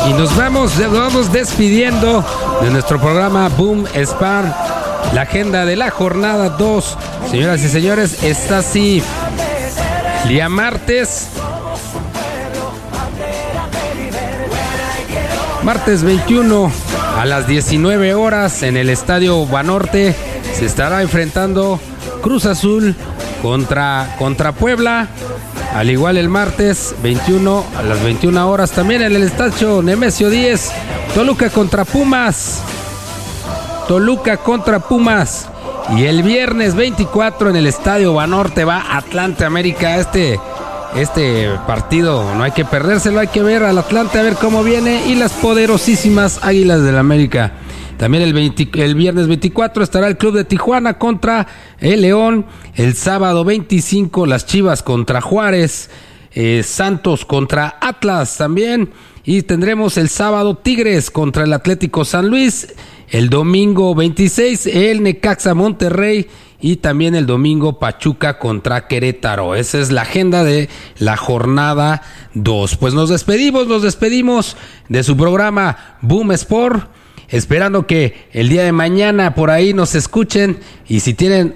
Y nos vamos despidiendo de nuestro programa Boom Sport. La agenda de la jornada 2, señoras y señores, está así. Día martes 21 a las 19 horas en el Estadio Banorte se estará enfrentando Cruz Azul contra Puebla. Al igual el martes 21 a las 21 horas también en el Estadio Nemesio 10, Toluca contra Pumas. Y el viernes 24 en el Estadio Banorte va Atlante América. Este partido no hay que perdérselo, hay que ver al Atlante a ver cómo viene y las poderosísimas Águilas del América. También el viernes 24 estará el Club de Tijuana contra el León. El sábado 25 las Chivas contra Juárez. Santos contra Atlas también. Y tendremos el sábado Tigres contra el Atlético San Luis. El domingo 26 el Necaxa Monterrey. Y también el domingo Pachuca contra Querétaro. Esa es la agenda de la jornada 2. Pues nos despedimos de su programa Boom Sport. Esperando que el día de mañana por ahí nos escuchen. Y si tienen